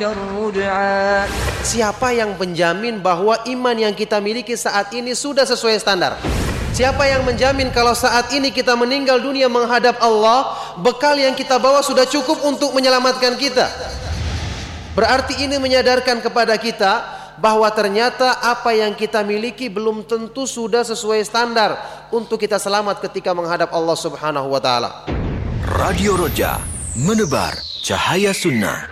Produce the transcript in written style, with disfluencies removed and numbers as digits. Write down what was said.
Siapa yang menjamin bahwa iman yang kita miliki saat ini sudah sesuai standar? Siapa yang menjamin kalau saat ini kita meninggal dunia menghadap Allah, bekal yang kita bawa sudah cukup untuk menyelamatkan kita? Berarti ini menyadarkan kepada kita bahwa ternyata apa yang kita miliki belum tentu sudah sesuai standar untuk kita selamat ketika menghadap Allah Subhanahu wa taala. Radio Roja, menebar cahaya sunnah.